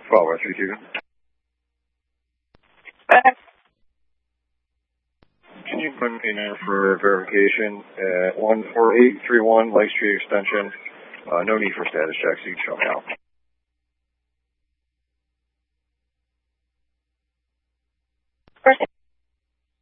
Followed by 32. Continue putting in for verification at 14831 Lake Street Extension. No need for status checks. You can show me out.